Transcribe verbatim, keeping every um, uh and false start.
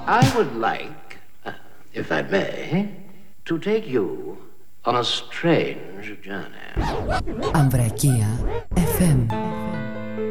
I would like, uh, if I may, to take you on a strange journey. Ambrakia εφ εμ.